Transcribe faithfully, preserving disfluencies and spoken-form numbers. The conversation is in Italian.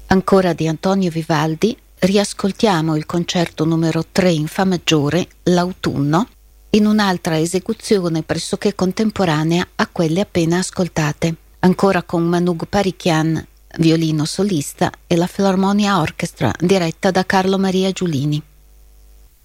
Ancora di Antonio Vivaldi, riascoltiamo il concerto numero tre in Fa maggiore, L'autunno, in un'altra esecuzione pressoché contemporanea a quelle appena ascoltate, ancora con Manug Parikian, violino solista, e la Philharmonia Orchestra diretta da Carlo Maria Giulini.